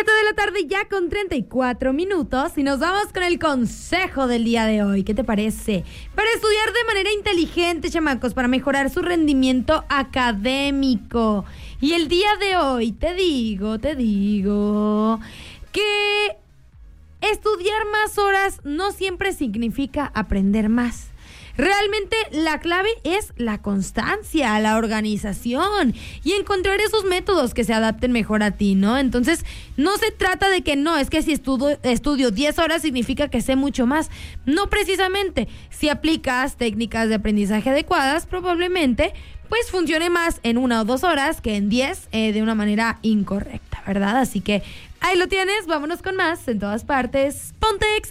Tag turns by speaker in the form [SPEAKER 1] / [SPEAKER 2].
[SPEAKER 1] de la tarde ya con 34 minutos y nos vamos con el consejo del día de hoy. ¿Qué te parece? Para estudiar de manera inteligente, chamacos, para mejorar su rendimiento académico. Y el día de hoy te digo que estudiar más horas no siempre significa aprender más. Realmente la clave es la constancia, la organización y encontrar esos métodos que se adapten mejor a ti, ¿no? Entonces, no se trata de que no, es que si estudio 10 horas significa que sé mucho más. No precisamente. Si aplicas técnicas de aprendizaje adecuadas, probablemente pues funcione más en 1 o 2 horas que en 10 de una manera incorrecta, ¿verdad? Así que ahí lo tienes, vámonos con más en todas partes. Ponte Exa.